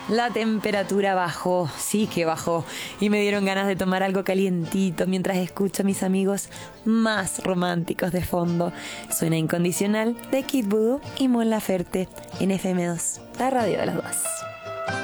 La temperatura bajó, sí que bajó, y me dieron ganas de tomar algo calientito mientras escucho a mis amigos más románticos de fondo. Suena Incondicional de Kid Voodoo y Mon Laferte en FM2, la radio de las dos.